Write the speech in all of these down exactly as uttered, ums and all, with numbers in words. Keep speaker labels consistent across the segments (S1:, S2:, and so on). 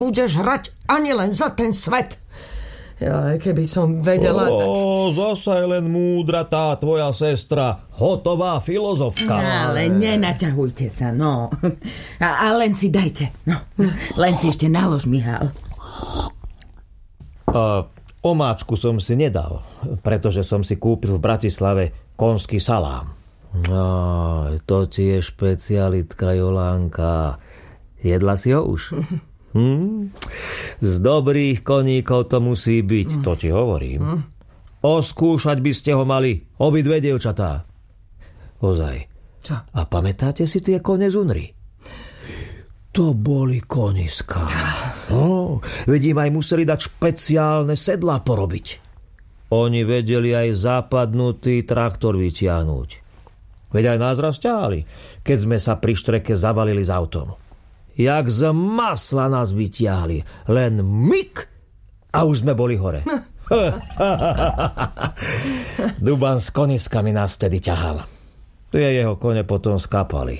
S1: bude žrať ani len za ten svet. Ja, keby som vedela...
S2: Ó,
S1: tak...
S2: zasa je len múdra tá tvoja sestra, hotová filozofka.
S3: Ale nenaťahujte sa, no. A, a len si dajte, no. Len si ešte nalož, Mihál.
S2: A omáčku som si nedal, pretože som si kúpil v Bratislave konský salám. No, to ti je špecialitka, Jolánka. Jedla si ho už? Hm? Z dobrých koníkov to musí byť, to ti hovorím. Oskúšať by ste ho mali, obidve dievčatá. Ozaj.
S1: Čo?
S2: A pamätáte si tie kone z Unry? To boli koniská. No, vedím, aj museli dať špeciálne sedlá porobiť. Oni vedeli aj zapadnutý traktor vytiahnuť. Veď aj nás raz ťahali, keď sme sa pri štreke zavalili s autom. Jak z masla nás vytiahli. Len myk a už sme boli hore. Duban s koniskami nás vtedy ťahal. Tie jeho kone potom skápali.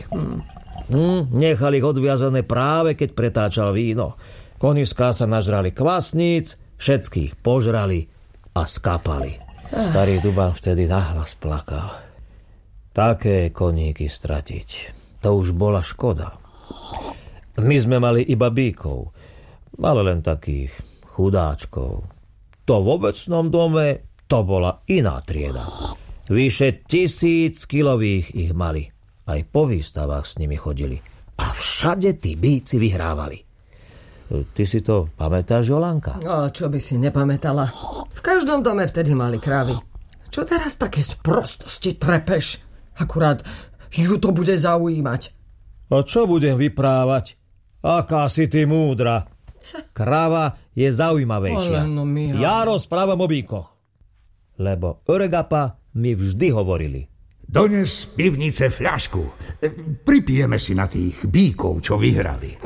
S2: Hm, nechali ich odviazané práve keď pretáčal víno. Koniská sa nažrali kvasníc, všetkých požrali a skápali. Starý Duban vtedy nahlas plakal. Také koníky stratiť, to už bola škoda. My sme mali iba bíkov, ale len takých chudáčkov. To v obecnom dome to bola iná trieda. Vyše tisíc kilových ich mali. Aj po výstavách s nimi chodili. A všade tí bíci vyhrávali. Ty si to pamätáš, Jolánka?
S1: No, čo by si nepamätala. V každom dome vtedy mali krávy. Čo teraz také sprostosti trepeš? Akurát ju to bude zaujímať.
S2: A čo budem vyprávať? Aká si ty múdra. Kráva je zaujímavejšia.
S1: Ale no,
S2: ja rozprávam o bíkoch. Lebo Öregapa mi vždy hovorili.
S4: Dones z pivnice fľašku. Pripijeme si na tých bíkov, čo vyhrali.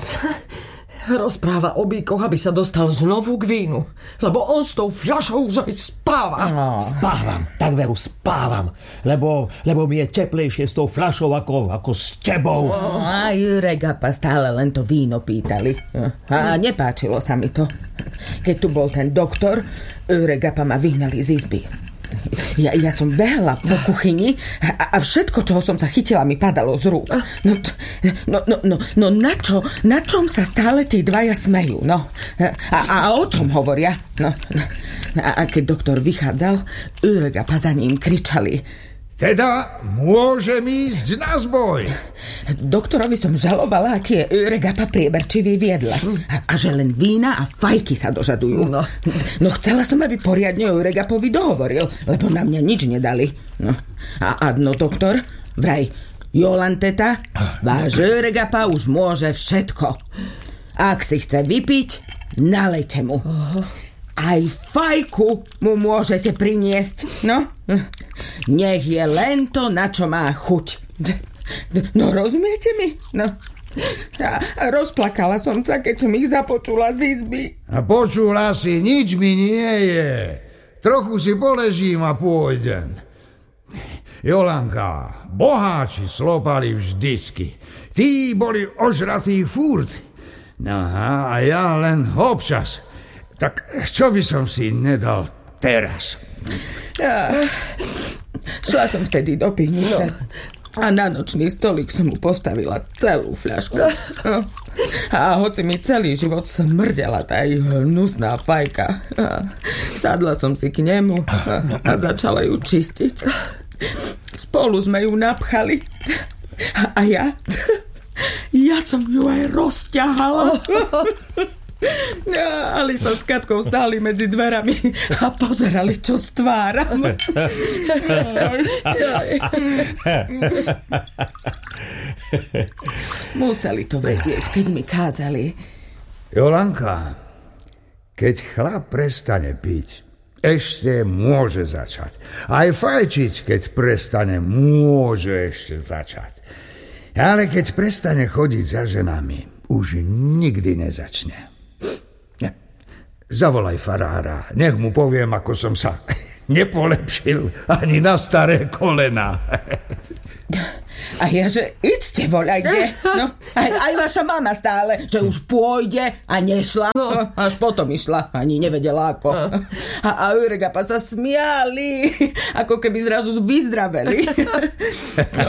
S1: Rozpráva o bíkoch, aby sa dostal znovu k vínu. Lebo on s tou fľašou už aj spáva.
S2: No. Spávam, tak veru spávam. Lebo, lebo mi je teplejšie s tou fľašou ako, ako s tebou.
S3: Oh, a Öregapa stále len to víno pýtali. A nepáčilo sa mi to. Keď tu bol ten doktor, Öregapa ma vyhnali z izby. Ja, ja som behla po kuchyni a, a všetko, čoho som sa chytila, mi padalo z rúk. No, no, no, no, no na čo? Na čom sa stále tí dvaja smejú? No, a, a o čom hovoria? No, a, a keď doktor vychádzal, Öregapa za ním kričali.
S4: Teda môžem ísť na zboj.
S3: Doktorovi som žalovala, aký je Öregapa prieberčivý v jedle. A, a že len vína a fajky sa dožadujú. No, no chcela som, aby poriadne Öregapovi dohovoril, lebo na mňa nič nedali. No. A adno, doktor, vraj, Jolanteta, váš Öregapa už môže všetko. Ak si chce vypiť, nalejte mu. Aj fajku mu môžete priniesť. No, nech je len to, na čo má chuť. No, rozumiete mi? No. A rozplakala som sa, keď som ich započula z izby.
S4: A počula si, nič mi nie je. Trochu si poležím a pôjdem. Jolanka, boháči slopali vždycky. Tí boli ožratí furt. Aha, a ja len občas. Tak čo by som si nedal teraz?
S3: Ja, šla som vtedy do pivnice. No. A na nočný stolík som mu postavila celú fľašku. No. A hoci mi celý život smrdela tá hnusná fajka, sadla som si k nemu a, a začala ju čistiť. Spolu sme ju napchali. A ja... Ja som ju aj rozťahala. Ja, Alisa s Katkou stáli medzi dverami a pozerali, čo stváram. Museli to vedieť, keď mi kázali.
S4: Jolanka, keď chlap prestane piť, ešte môže začať. Aj fajčiť, keď prestane, môže ešte začať. Ale keď prestane chodiť za ženami, už nikdy nezačne. Zavolaj farára, nech mu poviem, ako som sa nepolepšil ani na staré kolena.
S3: A ja, že idste voľajte. No, aj, aj vaša mama stále, že už pôjde a nešla. No. Až potom išla, ani nevedela ako. A, a Jurek a pa sa smiali, ako keby zrazu vyzdraveli. No.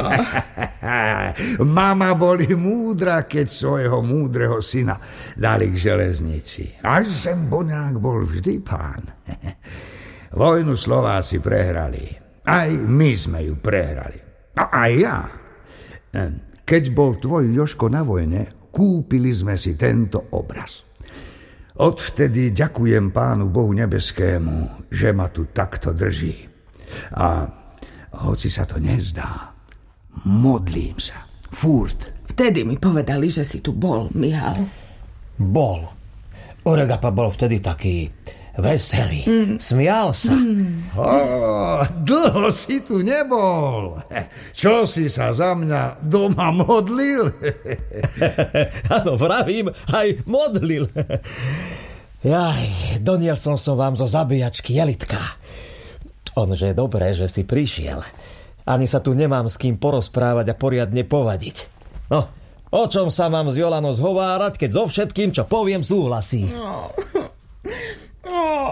S4: Mama boli múdra, keď svojho múdreho syna dali k železnici. A Zemboňák bol vždy pán. Vojnu Slováci prehrali. Aj my sme ju prehrali. A aj ja. Keď bol tvoj Jožko na vojne, kúpili sme si tento obraz. Odvtedy ďakujem Pánu Bohu nebeskému, že ma tu takto drží. A hoci sa to nezdá, modlím sa. Furt.
S3: Vtedy mi povedali, že si tu bol, Mihal.
S2: Bol. Uregapa bol vtedy taký veselý. Mm. Smial sa.
S4: Mm. Oh, dlho si tu nebol. Čo si sa za mňa doma modlil?
S2: Áno, vravím, aj modlil. Jaj, doniesol som vám zo zabíjačky Jelitka. Onže je dobré, že si prišiel. Ani sa tu nemám s kým porozprávať a poriadne povadiť. No, o čom sa mám s Jolanou zhovárať, keď so všetkým, čo poviem, súhlasí?
S3: No. Oh.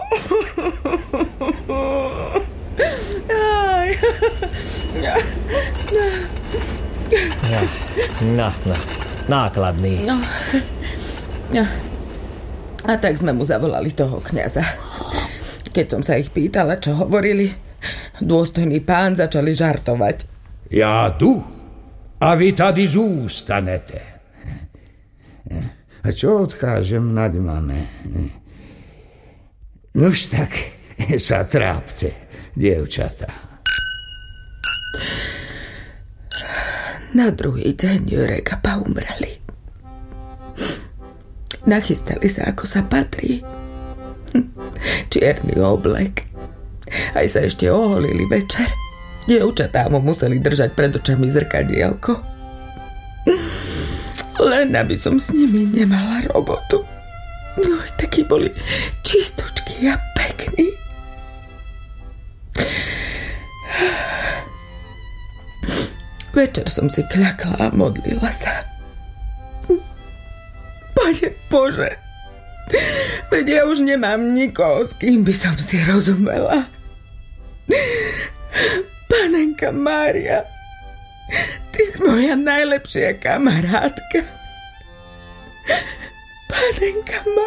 S3: Aj.
S2: No, no, nákladný.
S3: No. No. A tak sme mu zavolali toho kňaza. Keď som sa ich pýtala, čo hovorili, dôstojný pán začali žartovať.
S4: Ja tu a vy tady zústanete. A čo odkážem nad máme? Nož tak sa trápte, dievčatá.
S3: Na druhý deň Jurek a pa umreli. Nachystali sa, ako sa patrí. Čierny oblek. Aj sa ešte oholili večer. Dievčatá mu museli držať pred očami zrkadielko. Len aby som s nimi nemala robotu. No, takí boli čistočky a pekní. Večer som si kľakla a modlila sa. Pane Bože, veď ja už nemám nikoho, s kým by som si rozumela. Panenka Mária, ty si moja najlepšia kamarátka. Panenka Mária.